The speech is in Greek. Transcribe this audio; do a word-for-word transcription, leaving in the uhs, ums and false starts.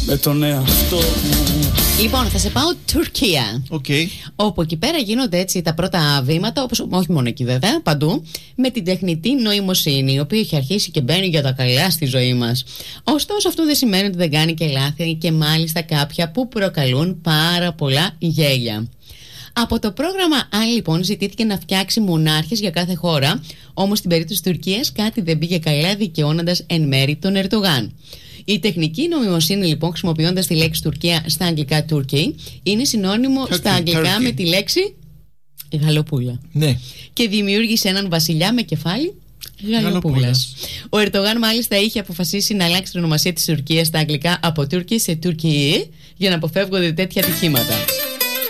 με τον εαυτό μου. Λοιπόν, θα σε πάω Τουρκία. Okay. Όπου εκεί πέρα γίνονται έτσι τα πρώτα βήματα, όπως, όχι μόνο εκεί βέβαια, παντού, με την τεχνητή νοημοσύνη, η οποία έχει αρχίσει και μπαίνει για τα καλά στη ζωή μας. Ωστόσο, αυτό δεν σημαίνει ότι δεν κάνει και λάθη, και μάλιστα κάποια που προκαλούν πάρα πολλά γέλια. Από το πρόγραμμα αν λοιπόν ζητήθηκε να φτιάξει μονάρχες για κάθε χώρα, όμως στην περίπτωση της Τουρκίας κάτι δεν πήγε καλά, δικαιώνοντας εν μέρη τον Ερντογάν. Η τεχνική νοημοσύνη λοιπόν, χρησιμοποιώντας τη λέξη Τουρκία στα αγγλικά Turkey, είναι συνώνυμο Turkey, στα αγγλικά Turkey. με τη λέξη γαλοπούλα. Ναι. Και δημιούργησε έναν βασιλιά με κεφάλι γαλοπούλας. Ο Ερντογάν μάλιστα είχε αποφασίσει να αλλάξει την ονομασία της Τουρκίας στα αγγλικά από Turkey σε Turkey για να αποφεύγονται τέτοια ατυχήματα.